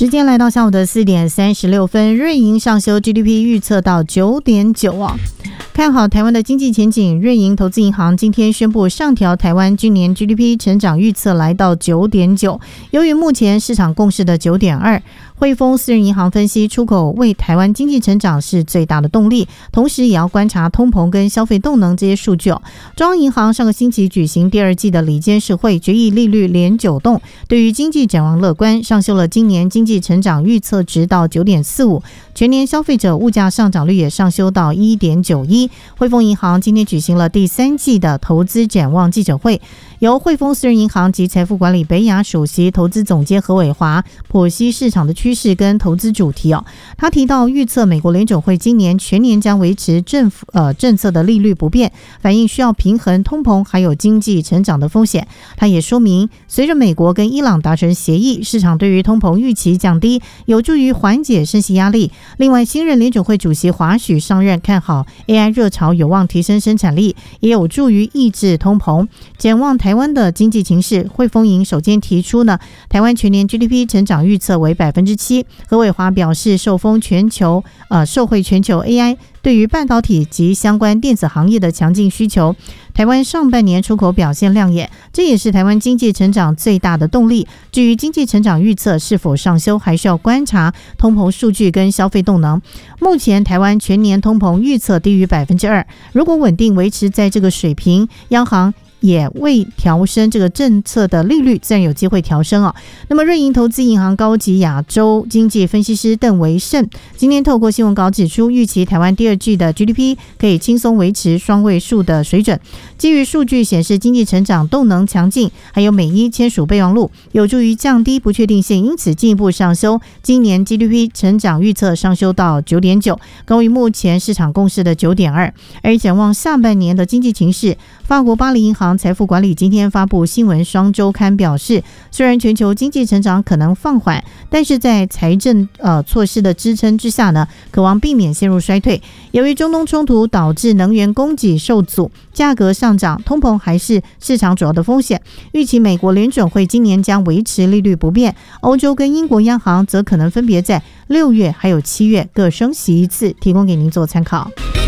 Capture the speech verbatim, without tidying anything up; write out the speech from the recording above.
时间来到下午的四点三十六分，瑞银上修 G D P 预测到 九点九 啊。看好台湾的经济前景，瑞银投资银行今天宣布上调台湾今年 G D P 成长预测来到 九点九， 由于目前市场共识的 九点二，汇丰私人银行分析，出口为台湾经济成长是最大的动力，同时也要观察通膨跟消费动能这些数据哦。中央银行上个星期举行第二季的理监事会，决议利率连九动，对于经济展望乐观，上修了今年经济成长预测值到 九点四五， 全年消费者物价上涨率也上修到 一点九一。汇丰银行今天举行了第三季的投资展望记者会，由汇丰私人银行及财富管理北亚首席投资总监何伟华剖析市场的趋势跟投资主题哦。他提到预测美国联准会今年全年将维持政府呃政策的利率不变，反映需要平衡通膨还有经济成长的风险。他也说明，随着美国跟伊朗达成协议，市场对于通膨预期降低，有助于缓解升息压力。另外，新任联准会主席华许上任，看好 A I 热潮有望提升生产力，也有助于抑制通膨。展望台湾的经济情势，汇丰银首先提出呢，台湾全年 G D P 成长预测为 百分之七。 何伟华表示，受封全球呃受惠全球 A I 对于半导体及相关电子行业的强劲需求，台湾上半年出口表现亮眼，这也是台湾经济成长最大的动力。至于经济成长预测是否上修，还需要观察通膨数据跟消费动能。目前台湾全年通膨预测低于 百分之二， 如果稳定维持在这个水平，央行也未调升这个政策的利率，自然有机会调升哦。那么瑞银投资银行高级亚洲经济分析师邓维胜今天透过新闻稿指出，预期台湾第二季的 G D P 可以轻松维持双位数的水准。基于数据显示经济成长动能强劲，还有美伊签署备忘录，有助于降低不确定性，因此进一步上修今年 G D P 成长预测，上修到 九点九， 高于目前市场共识的 九点二。 而展望下半年的经济情势，法国巴黎银行财富管理今天发布新闻双周刊表示，虽然全球经济成长可能放缓，但是在财政呃措施的支撑之下呢，可望避免陷入衰退。由于中东冲突导致能源供给受阻，价格上涨，通膨还是市场主要的风险。预期美国联准会今年将维持利率不变，欧洲跟英国央行则可能分别在六月还有七月各升息一次，提供给您做参考。